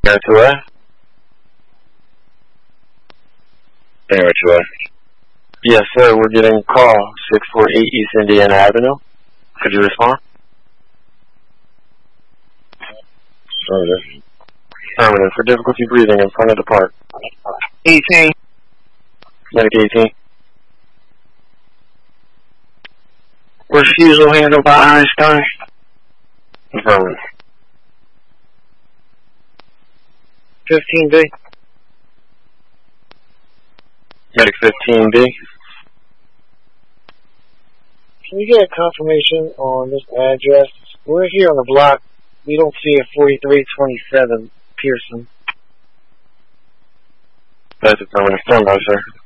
2A. Air 2A. Yes, sir. We're getting a call, 648 East Indiana Avenue. Could you respond? Affirmative. For difficulty breathing in front of the park. 18. Medic 18. Refusal handled by Einstein. Affirmative. 15B. Medic 15B. Can you get a confirmation on this address? We're here on the block. We don't see a 4327 Pearson. That's affirmative. Stand by, sir.